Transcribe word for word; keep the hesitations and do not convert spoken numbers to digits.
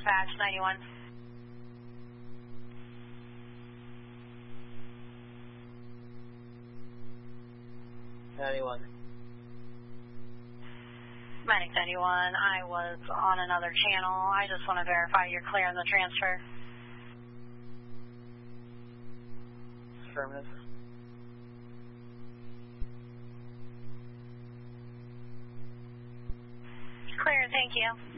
dispatch, ninety-one. ninety-one. Medic ninety-one, I was on another channel. I just want to verify you're clear on the transfer. Affirmative. Clear, thank you.